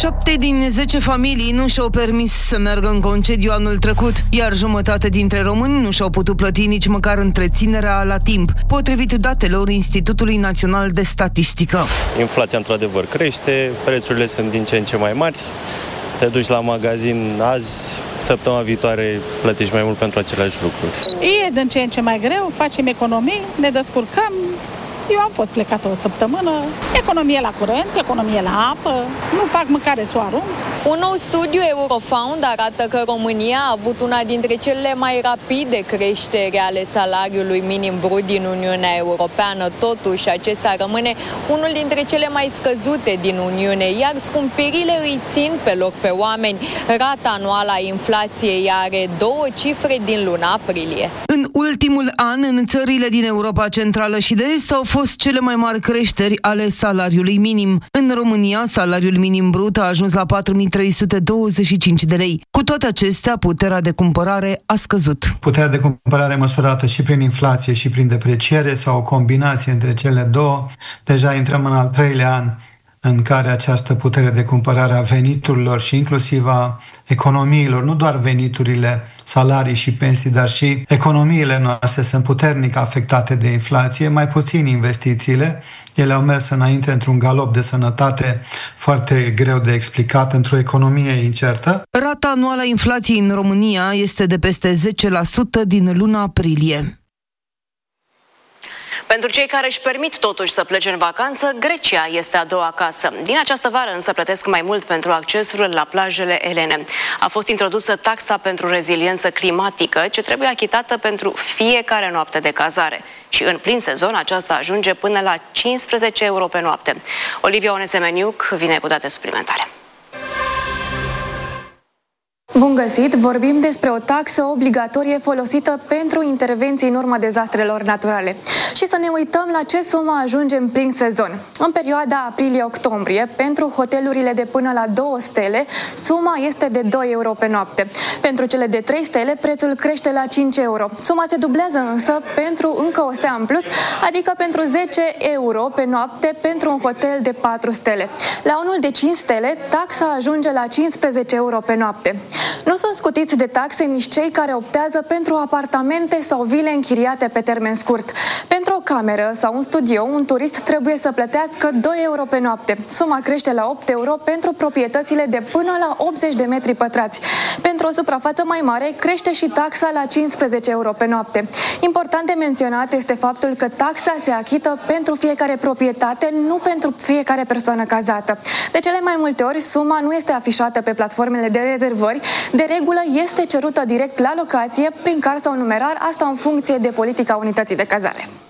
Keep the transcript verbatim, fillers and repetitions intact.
Șapte din zece familii nu și-au permis să meargă în concediu anul trecut, iar jumătate dintre români nu și-au putut plăti nici măcar întreținerea la timp, potrivit datelor Institutului Național de Statistică. Inflația într-adevăr crește, prețurile sunt din ce în ce mai mari. Te duci la magazin azi, săptămâna viitoare plătești mai mult pentru aceleași lucruri. E din ce în ce mai greu, facem economii, ne descurcăm. Eu am fost plecată o săptămână, economie la curent, economie la apă, nu fac mâncare să o arunc. Un nou studiu Eurofound arată că România a avut una dintre cele mai rapide creșteri ale salariului minim brut din Uniunea Europeană. Totuși, acesta rămâne unul dintre cele mai scăzute din Uniune, iar scumpirile îi țin pe loc pe oameni. Rata anuală a inflației are două cifre din luna aprilie. În ultimul an, în țările din Europa Centrală și de Est au fost cele mai mari creșteri ale salariului minim. În România, salariul minim brut a ajuns la patru mii trei sute douăzeci și cinci de lei. Cu toate acestea, puterea de cumpărare a scăzut. Puterea de cumpărare măsurată și prin inflație și prin depreciere sau o combinație între cele două. Deja intrăm în al treilea an în care această putere de cumpărare a veniturilor și inclusiv a economiilor, nu doar veniturile, salarii și pensii, dar și economiile noastre sunt puternic afectate de inflație, mai puțin investițiile. Ele au mers înainte într-un galop de sănătate foarte greu de explicat, într-o economie incertă. Rata anuală a inflației în România este de peste zece la sută din luna aprilie. Pentru cei care își permit totuși să plece în vacanță, Grecia este a doua casă. Din această vară însă plătesc mai mult pentru accesul la plajele elene. A fost introdusă taxa pentru reziliență climatică, ce trebuie achitată pentru fiecare noapte de cazare. Și în plin sezon aceasta ajunge până la cincisprezece euro pe noapte. Olivia Onesemeniuc vine cu date suplimentare. Bun găsit! Vorbim despre o taxă obligatorie folosită pentru intervenții în urma dezastrelor naturale. Și să ne uităm la ce sumă ajunge în plin sezon. În perioada aprilie-octombrie, pentru hotelurile de până la două stele, suma este de doi euro pe noapte. Pentru cele de trei stele, prețul crește la cinci euro. Suma se dublează însă pentru încă o stea în plus, adică pentru zece euro pe noapte pentru un hotel de patru stele. La unul de cinci stele, taxa ajunge la cincisprezece euro pe noapte. Nu sunt scutiți de taxe nici cei care optează pentru apartamente sau vile închiriate pe termen scurt. Pentru o cameră sau un studio, un turist trebuie să plătească doi euro pe noapte. Suma crește la opt euro pentru proprietățile de până la optzeci de metri pătrați. Pentru o suprafață mai mare, crește și taxa la cincisprezece euro pe noapte. Important de menționat este faptul că taxa se achită pentru fiecare proprietate, nu pentru fiecare persoană cazată. De cele mai multe ori, suma nu este afișată pe platformele de rezervări. De regulă este cerută direct la locație, prin card sau numerar, asta în funcție de politica unității de cazare.